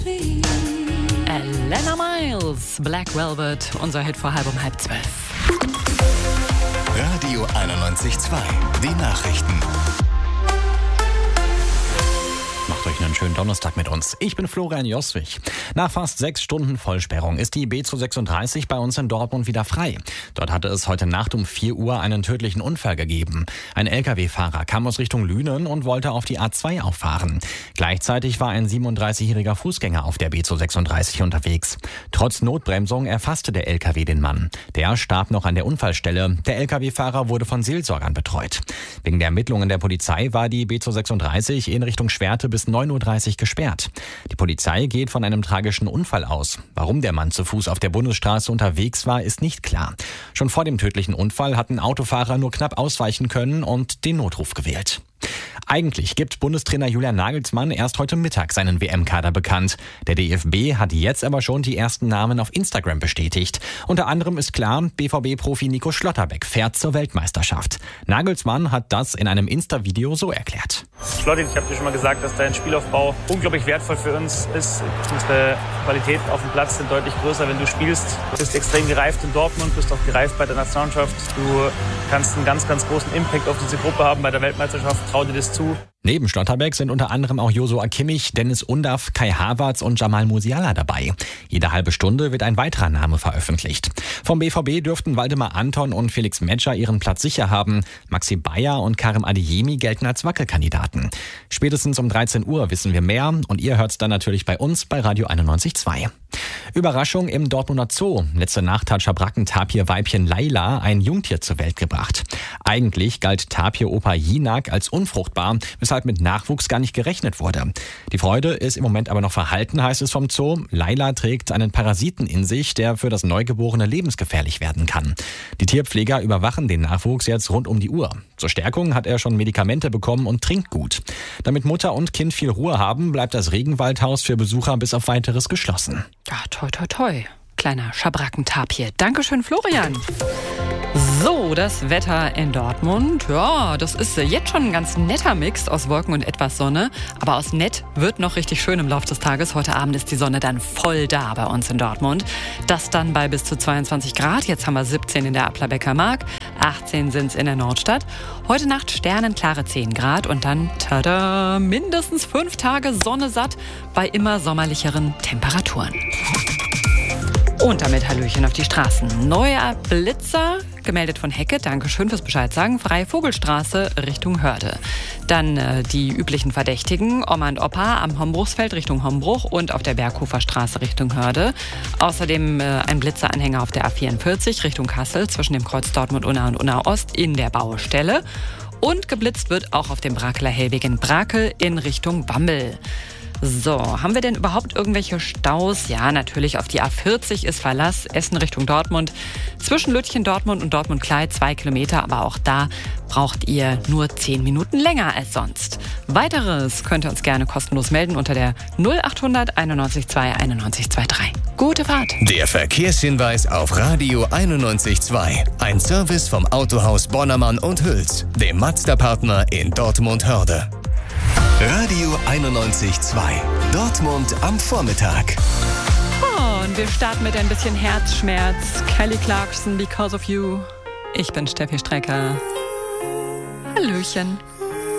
Elena Miles, Black Velvet, unser Hit vor 11:30. Radio 91.2, die Nachrichten. Macht euch einen schönen Donnerstag mit uns. Ich bin Florian Joswig. Nach fast 6 Stunden Vollsperrung ist die B236 bei uns in Dortmund wieder frei. Dort hatte es heute Nacht um 4 Uhr einen tödlichen Unfall gegeben. Ein Lkw-Fahrer kam aus Richtung Lünen und wollte auf die A2 auffahren. Gleichzeitig war ein 37-jähriger Fußgänger auf der B236 unterwegs. Trotz Notbremsung erfasste der Lkw den Mann. Der starb noch an der Unfallstelle. Der Lkw-Fahrer wurde von Seelsorgern betreut. Wegen der Ermittlungen der Polizei war die B236 in Richtung Schwerte bis 9:30 Uhr gesperrt. Die Polizei geht von einem tragischen Unfall aus. Warum der Mann zu Fuß auf der Bundesstraße unterwegs war, ist nicht klar. Schon vor dem tödlichen Unfall hatten Autofahrer nur knapp ausweichen können und den Notruf gewählt. Eigentlich gibt Bundestrainer Julian Nagelsmann erst heute Mittag seinen WM-Kader bekannt. Der DFB hat jetzt aber schon die ersten Namen auf Instagram bestätigt. Unter anderem ist klar, BVB-Profi Nico Schlotterbeck fährt zur Weltmeisterschaft. Nagelsmann hat das in einem Insta-Video so erklärt. Schlotti, ich habe dir schon mal gesagt, dass dein Spielaufbau unglaublich wertvoll für uns ist. Unsere Qualität auf dem Platz sind deutlich größer, wenn du spielst. Du bist extrem gereift in Dortmund, bist auch gereift bei der Nationalmannschaft. Du kannst einen ganz, ganz großen Impact auf diese Gruppe haben bei der Weltmeisterschaft. Trau dir das zu. Neben Schlotterbeck sind unter anderem auch Joshua Kimmich, Dennis Undaff, Kai Havertz und Jamal Musiala dabei. Jede halbe Stunde wird ein weiterer Name veröffentlicht. Vom BVB dürften Waldemar Anton und Felix Metscher ihren Platz sicher haben. Maxi Bayer und Karim Adeyemi gelten als Wackelkandidaten. Spätestens um 13 Uhr wissen wir mehr und ihr hört's dann natürlich bei uns bei Radio 91.2. Überraschung im Dortmunder Zoo. Letzte Nacht hat Schabracken-Tapir-Weibchen Laila ein Jungtier zur Welt gebracht. Eigentlich galt Tapir-Opa Jinak als unfruchtbar, weshalb mit Nachwuchs gar nicht gerechnet wurde. Die Freude ist im Moment aber noch verhalten, heißt es vom Zoo. Laila trägt einen Parasiten in sich, der für das Neugeborene lebensgefährlich werden kann. Die Tierpfleger überwachen den Nachwuchs jetzt rund um die Uhr. Zur Stärkung hat er schon Medikamente bekommen und trinkt gut. Damit Mutter und Kind viel Ruhe haben, bleibt das Regenwaldhaus für Besucher bis auf Weiteres geschlossen. Ja, toi, toi, toi. Kleiner Schabrackentapir. Dankeschön, Florian. So, das Wetter in Dortmund. Ja, das ist jetzt schon ein ganz netter Mix aus Wolken und etwas Sonne. Aber aus nett wird noch richtig schön im Laufe des Tages. Heute Abend ist die Sonne dann voll da bei uns in Dortmund. Das dann bei bis zu 22 Grad. Jetzt haben wir 17 in der Applerbecker Mark. 18 sind es in der Nordstadt. Heute Nacht sternenklare 10 Grad. Und dann, tada, mindestens 5 Tage Sonne satt bei immer sommerlicheren Temperaturen. Und damit Hallöchen auf die Straßen. Neuer Blitzer, gemeldet von Hecke, Dankeschön fürs Bescheid sagen, Freie Vogelstraße Richtung Hörde. Dann die üblichen Verdächtigen, Oma und Opa am Hombruchsfeld Richtung Hombruch und auf der Berghofer Straße Richtung Hörde. Außerdem ein Blitzeranhänger auf der A44 Richtung Kassel zwischen dem Kreuz Dortmund-Unna und Unna-Ost in der Baustelle. Und geblitzt wird auch auf dem Brakeler Hellweg in Brakel in Richtung Bambel. So, haben wir denn überhaupt irgendwelche Staus? Ja, natürlich, auf die A40 ist Verlass, Essen Richtung Dortmund. Zwischen Lütchen, Dortmund und Dortmund-Kleid 2 Kilometer, aber auch da braucht ihr nur 10 Minuten länger als sonst. Weiteres könnt ihr uns gerne kostenlos melden unter der 0800 91 2 91 23. Gute Fahrt! Der Verkehrshinweis auf Radio 91.2. Ein Service vom Autohaus Bonnermann und Hüls, dem Mazda-Partner in Dortmund-Hörde. Radio 91.2. Dortmund am Vormittag. Oh, und wir starten mit ein bisschen Herzschmerz. Kelly Clarkson, Because of You. Ich bin Steffi Strecker. Hallöchen.